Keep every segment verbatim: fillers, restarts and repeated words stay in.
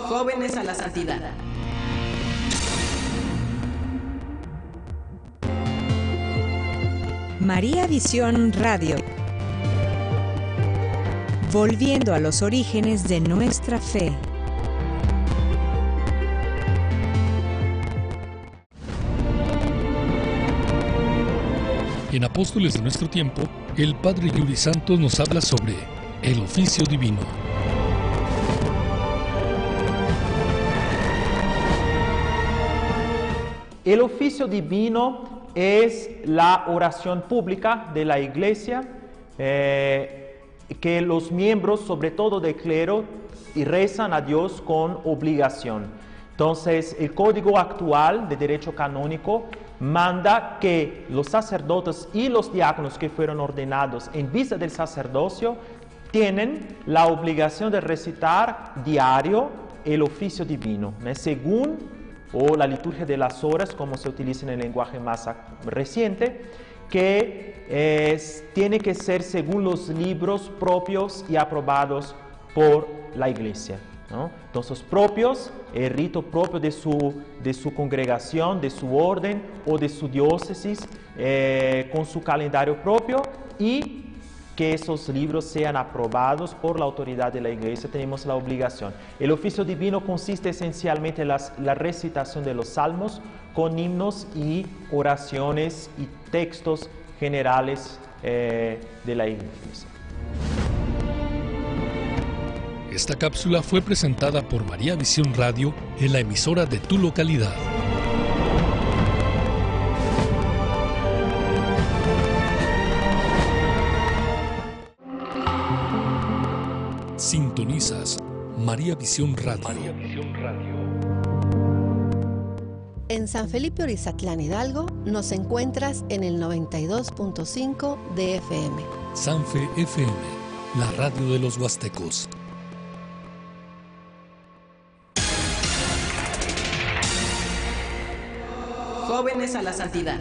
Jóvenes a la Santidad. María Visión Radio. Volviendo a los orígenes de nuestra fe. En Apóstoles de nuestro tiempo, el Padre Yuri Santos nos habla sobre el oficio divino. El oficio divino es la oración pública de la Iglesia, eh, que los miembros, sobre todo del clero, rezan a Dios con obligación. Entonces, el Código actual de Derecho Canónico manda que los sacerdotes y los diáconos que fueron ordenados en vista del sacerdocio tienen la obligación de recitar diario el oficio divino, ¿no? Según o la liturgia de las horas, como se utiliza en el lenguaje más reciente, que es, tiene que ser según los libros propios y aprobados por la Iglesia, ¿no? Entonces, propios, el rito propio de su, de su congregación, de su orden o de su diócesis, eh, con su calendario propio, y que esos libros sean aprobados por la autoridad de la Iglesia. Tenemos la obligación. El oficio divino consiste esencialmente en las, la recitación de los salmos con himnos y oraciones y textos generales eh, de la Iglesia. Esta cápsula fue presentada por María Visión Radio en la emisora de tu localidad. Sintonizas María Visión Radio. María Visión Radio. En San Felipe Orizatlán, Hidalgo, nos encuentras en el noventa y dos punto cinco de F M. Sanfe F M, la radio de los huastecos. Jóvenes a la Santidad.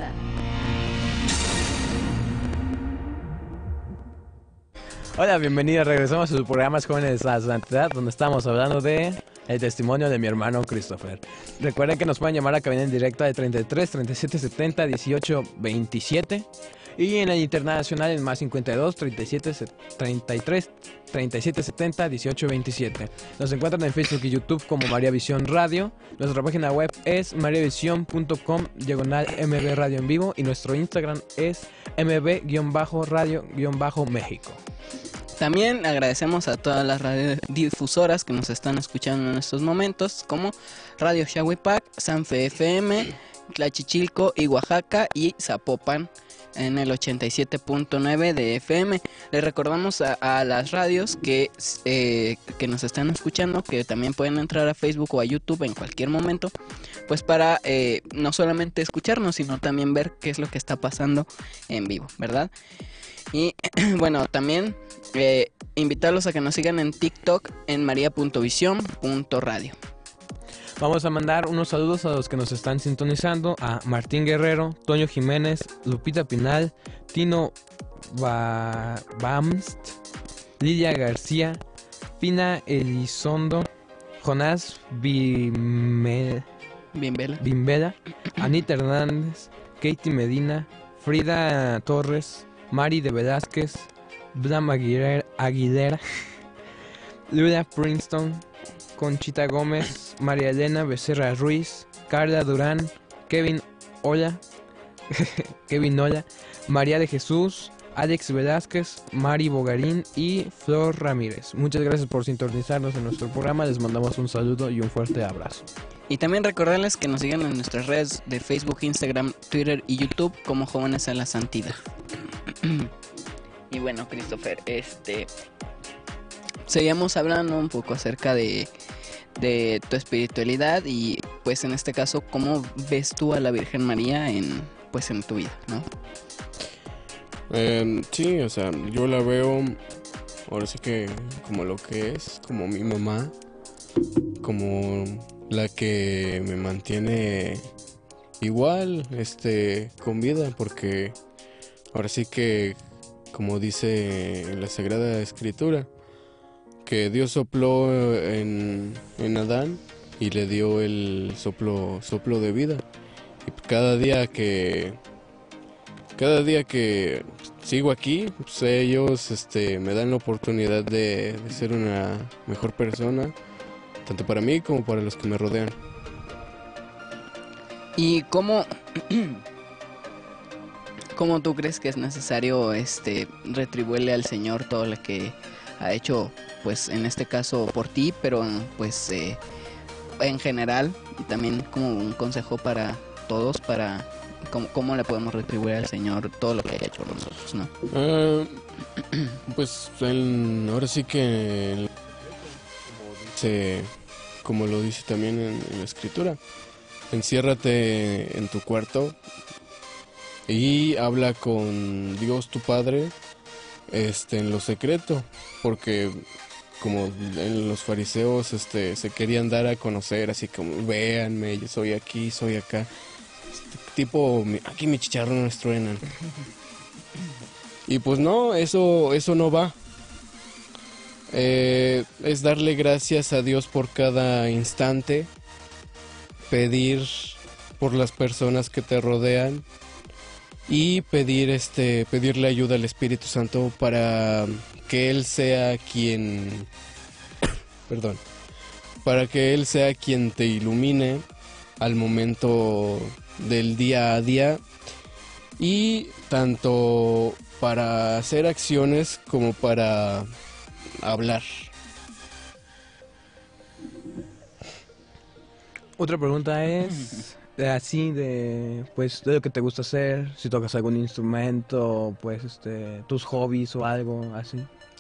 Hola, bienvenidos. Regresamos a su programa Jóvenes a la Santidad, donde estamos hablando de el testimonio de mi hermano Christopher. Recuerden que nos pueden llamar a cabina en directo de treinta y tres, treinta y siete setenta, dieciocho veintisiete y en el internacional en más cincuenta y dos, treinta y siete, treinta y tres, treinta y siete setenta, dieciocho veintisiete. Nos encuentran en Facebook y YouTube como María Visión Radio. Nuestra página web es mariavision punto com diagonal mb radio en vivo y nuestro Instagram es mb-radio-méxico. También agradecemos a todas las radiodifusoras que nos están escuchando en estos momentos, como Radio Xiahuipac, Sanfe F M, Tlachichilco y Oaxaca, y Zapopan en el ochenta y siete punto nueve de F M. Les recordamos a, a las radios que, eh, que nos están escuchando que también pueden entrar a Facebook o a YouTube en cualquier momento, pues para eh, no solamente escucharnos, sino también ver qué es lo que está pasando en vivo, ¿verdad? Y bueno, también eh, invitarlos a que nos sigan en TikTok en maria punto visión punto radio. Vamos a mandar unos saludos a los que nos están sintonizando: a Martín Guerrero, Toño Jiménez, Lupita Pinal, Tino ba- Bamst, Lidia García, Pina Elizondo, Jonás Bimel, Bienvela. Bimbela, Anita Hernández, Katie Medina, Frida Torres, Mari de Velázquez, Blam Aguilera, Aguilera Lula Princeton, Conchita Gómez, María Elena Becerra Ruiz, Carla Durán, Kevin Ola, Kevin Ola, María de Jesús, Alex Velázquez, Mari Bogarín y Flor Ramírez. Muchas gracias por sintonizarnos en nuestro programa. Les mandamos un saludo y un fuerte abrazo. Y también recordarles que nos sigan en nuestras redes de Facebook, Instagram, Twitter y YouTube como Jóvenes a la Santidad. Y bueno, Christopher, este seguimos hablando un poco acerca de, de tu espiritualidad y pues en este caso, ¿cómo ves tú a la Virgen María en pues en tu vida, no? Eh, sí, o sea, yo la veo ahora sí que como lo que es, como mi mamá, como la que me mantiene igual, este, con vida, porque ahora sí que, como dice la Sagrada Escritura, que Dios sopló en, en Adán y le dio el soplo, soplo de vida. Y cada día que, cada día que sigo aquí, pues ellos este, me dan la oportunidad de, de ser una mejor persona, tanto para mí como para los que me rodean. ¿Y cómo, cómo tú crees que es necesario este, retribuirle al Señor todo lo que ha hecho, pues en este caso por ti, pero pues eh, en general, y también como un consejo para todos, para cómo, cómo le podemos retribuir al Señor todo lo que ha hecho por nosotros, ¿no? Uh, pues el, ahora sí que, el, como, dice, como lo dice también en, en la Escritura, enciérrate en tu cuarto y habla con Dios tu Padre este, en lo secreto, porque como en los fariseos este, se querían dar a conocer, así como, véanme, yo soy aquí, soy acá, este, tipo, aquí mi chicharrones truenan. Y pues no, eso, eso no va. Eh, es darle gracias a Dios por cada instante, pedir por las personas que te rodean y pedir este pedirle ayuda al Espíritu Santo para que él sea quien perdón, para que él sea quien te ilumine al momento del día a día, y tanto para hacer acciones como para hablar. Otra pregunta es de así de pues de lo que te gusta hacer, si tocas algún instrumento, pues este tus hobbies o algo así.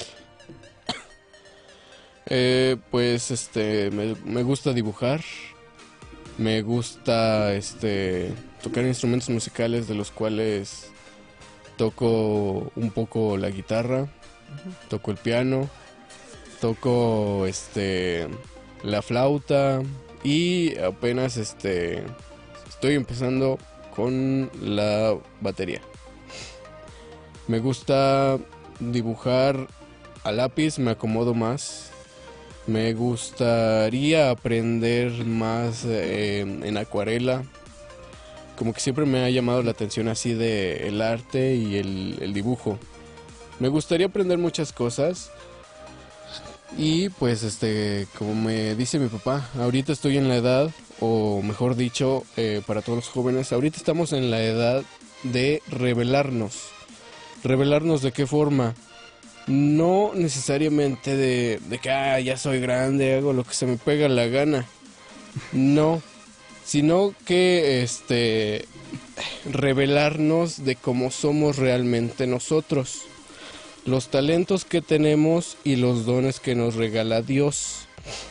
Eh, pues este me, me gusta dibujar, me gusta este tocar instrumentos musicales, de los cuales toco un poco la guitarra, toco el piano, toco este la flauta y apenas este estoy empezando con la batería. Me gusta dibujar a lápiz, me acomodo más. Me gustaría aprender más eh, en acuarela. Como que siempre me ha llamado la atención así de el arte y el, el dibujo. Me gustaría aprender muchas cosas. Y pues este, como me dice mi papá, ahorita estoy en la edad, o mejor dicho, eh, para todos los jóvenes, ahorita estamos en la edad de rebelarnos. ¿Rebelarnos de qué forma? No necesariamente de, de que ah, ya soy grande, hago lo que se me pega la gana. No, sino que este revelarnos de cómo somos realmente nosotros, los talentos que tenemos y los dones que nos regala Dios.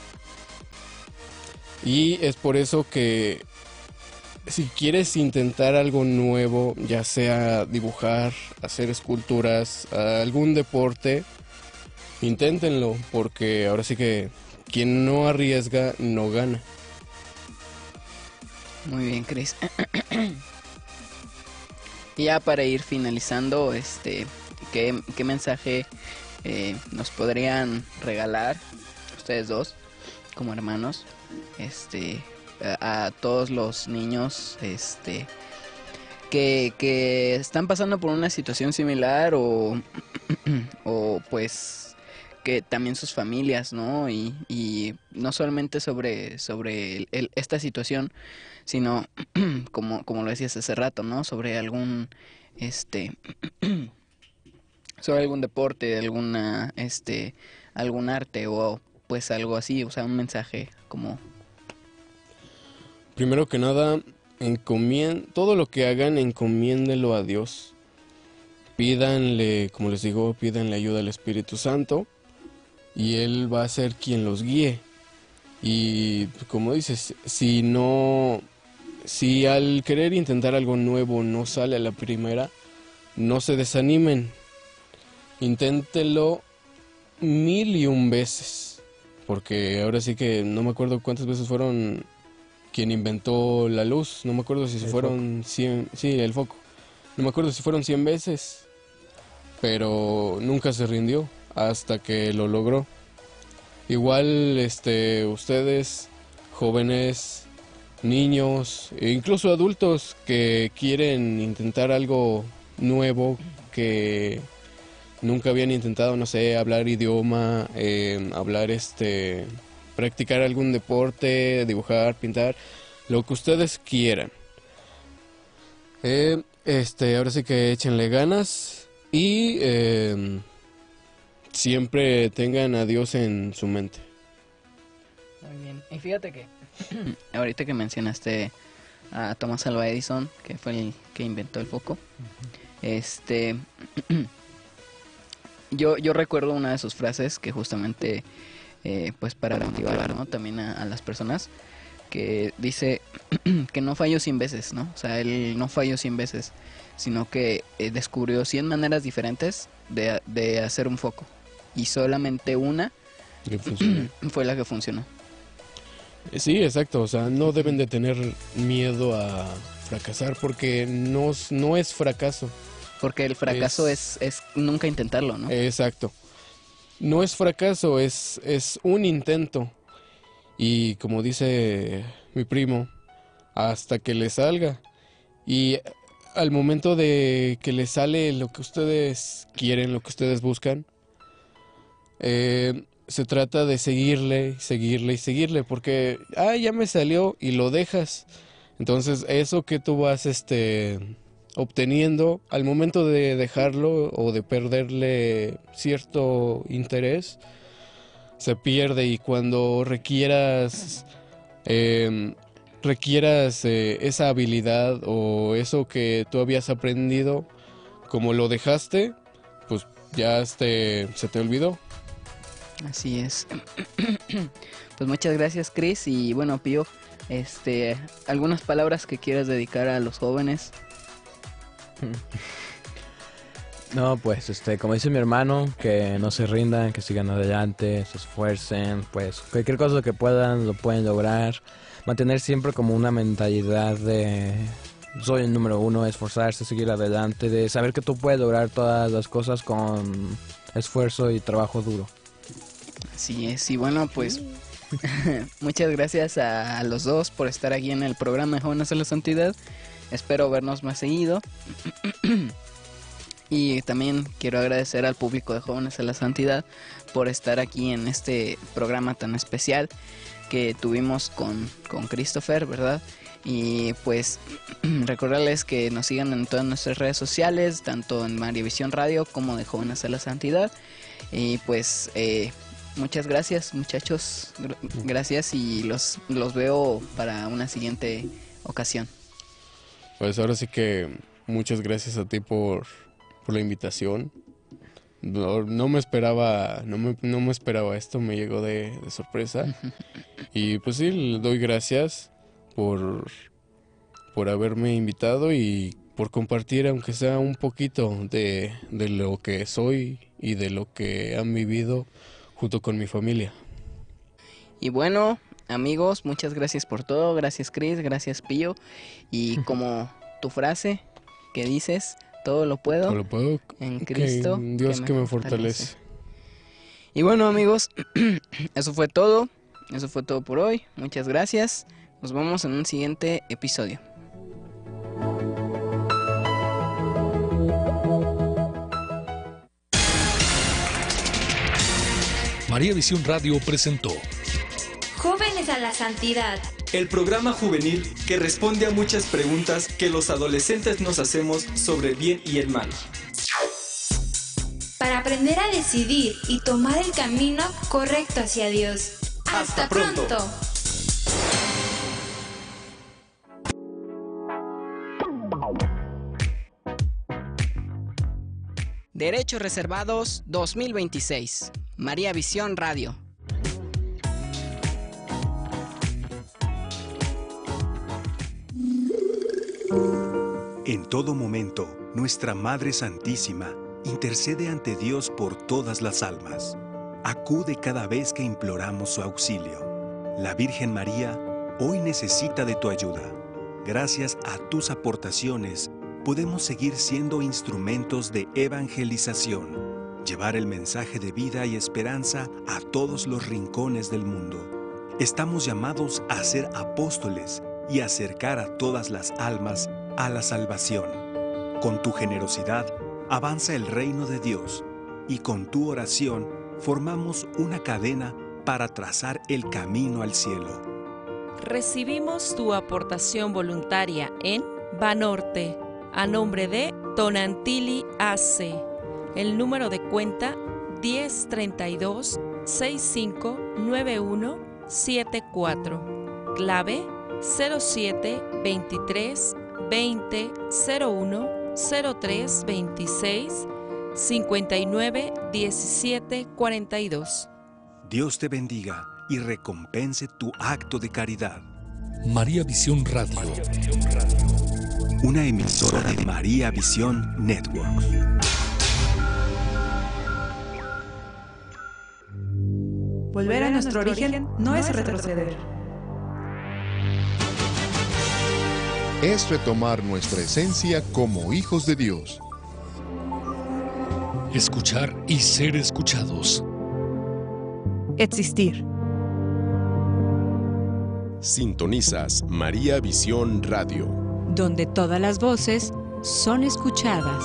Y es por eso que si quieres intentar algo nuevo, ya sea dibujar, hacer esculturas, algún deporte, inténtenlo, porque ahora sí que quien no arriesga no gana. Muy bien, Chris. Y ya para ir finalizando, este, ¿qué, qué mensaje eh, nos podrían regalar ustedes dos como hermanos, este, a, a todos los niños, este, que, que están pasando por una situación similar o, o pues que también sus familias, ¿no? Y, y no solamente sobre, sobre el, el, esta situación, sino como, como lo decías hace rato, ¿no? Sobre algún, este, sobre algún deporte, alguna, este, algún arte o pues algo así, o sea, un mensaje como... Primero que nada, encomien... todo lo que hagan, encomiéndelo a Dios. Pídanle, como les digo, pídanle ayuda al Espíritu Santo y Él va a ser quien los guíe. Y como dices, si no... si al querer intentar algo nuevo no sale a la primera, no se desanimen. Inténtelo mil y un veces. Porque ahora sí que no me acuerdo cuántas veces fueron quien inventó la luz. No me acuerdo si El fueron cien, sí, el foco. No me acuerdo si fueron cien veces. Pero nunca se rindió hasta que lo logró. Igual, este, ustedes, jóvenes, niños e incluso adultos que quieren intentar algo nuevo, que nunca habían intentado, no sé, hablar idioma, eh, hablar este, practicar algún deporte, dibujar, pintar, lo que ustedes quieran. Eh, este, ahora sí que échenle ganas y eh, siempre tengan a Dios en su mente. Muy bien. Y fíjate que ahorita que mencionaste a Thomas Alva Edison, que fue el que inventó el foco, uh-huh. este, yo yo recuerdo una de sus frases que justamente, eh, pues para motivar, ¿no? También a, a las personas, que dice que no falló cien veces, ¿no? O sea, él no falló cien veces, sino que eh, descubrió cien maneras diferentes de, de hacer un foco y solamente una fue la que funcionó. Sí, exacto, o sea, no deben de tener miedo a fracasar porque no, no es fracaso. Porque el fracaso es, es, es nunca intentarlo, ¿no? Exacto. No es fracaso, es, es un intento. Y como dice mi primo, hasta que le salga. Y al momento de que le sale lo que ustedes quieren, lo que ustedes buscan, eh... se trata de seguirle, seguirle y seguirle, porque, ah, ya me salió y lo dejas. Entonces, eso que tú vas este, obteniendo, al momento de dejarlo o de perderle cierto interés, se pierde. Y cuando requieras, eh, requieras eh, esa habilidad o eso que tú habías aprendido, como lo dejaste, pues ya este, se te olvidó. Así es. Pues muchas gracias, Chris. Y bueno, Pío, este, algunas palabras que quieras dedicar a los jóvenes. No, pues, este, como dice mi hermano, que no se rindan, que sigan adelante, se esfuercen, pues, cualquier cosa que puedan, lo pueden lograr. Mantener siempre como una mentalidad de soy el número uno, esforzarse, seguir adelante, de saber que tú puedes lograr todas las cosas con esfuerzo y trabajo duro. Así es, y bueno, pues muchas gracias a, a los dos por estar aquí en el programa de Jóvenes a la Santidad. Espero vernos más seguido. Y también quiero agradecer al público de Jóvenes a la Santidad por estar aquí en este programa tan especial que tuvimos con, con Christopher, ¿verdad? Y pues recordarles que nos sigan en todas nuestras redes sociales, tanto en María Visión Radio como de Jóvenes a la Santidad. Y pues eh, muchas gracias, muchachos, gracias, y los, los veo para una siguiente ocasión. Pues ahora sí que muchas gracias a ti por, por la invitación. No, no me esperaba, no me, no me esperaba esto, me llegó de, de sorpresa. Y pues sí, le doy gracias por, por haberme invitado y por compartir, aunque sea un poquito de, de lo que soy y de lo que han vivido junto con mi familia. Y bueno, amigos, muchas gracias por todo. Gracias, Chris, gracias, Pío. Y como tu frase que dices, todo lo puedo, todo lo puedo en Cristo, que Dios que me, que me fortalece. fortalece. Y bueno, amigos, eso fue todo. Eso fue todo por hoy. Muchas gracias. Nos vemos en un siguiente episodio. María Visión Radio presentó Jóvenes a la Santidad, el programa juvenil que responde a muchas preguntas que los adolescentes nos hacemos sobre el bien y el mal. Para aprender a decidir y tomar el camino correcto hacia Dios. ¡Hasta, Hasta pronto! pronto. Derechos Reservados dos mil veintiséis. María Visión Radio. En todo momento, nuestra Madre Santísima intercede ante Dios por todas las almas. Acude cada vez que imploramos su auxilio. La Virgen María hoy necesita de tu ayuda. Gracias a tus aportaciones, podemos seguir siendo instrumentos de evangelización, llevar el mensaje de vida y esperanza a todos los rincones del mundo. Estamos llamados a ser apóstoles y acercar a todas las almas a la salvación. Con tu generosidad avanza el reino de Dios y con tu oración formamos una cadena para trazar el camino al cielo. Recibimos tu aportación voluntaria en Banorte, a nombre de Tonantili A C. El número de cuenta diez treinta y dos sesenta y cinco noventa y uno setenta y cuatro. Clave cero siete veintitrés veinte cero uno cero tres veintiséis cincuenta y nueve diecisiete cuarenta y dos. Dios te bendiga y recompense tu acto de caridad. María Visión Radio. Una emisora de María Visión Network. Volver a nuestro origen no es retroceder. Es retomar nuestra esencia como hijos de Dios. Escuchar y ser escuchados. Existir. Sintonizas María Visión Radio, donde todas las voces son escuchadas.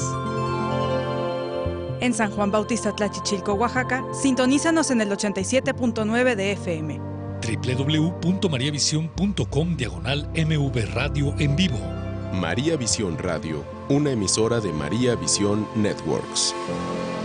En San Juan Bautista Tlachichilco, Oaxaca, sintonízanos en el ochenta y siete punto nueve de F M. doble u doble u doble u punto mariavisión punto com diagonal M V Radio en vivo. María Visión Radio, una emisora de María Visión Networks.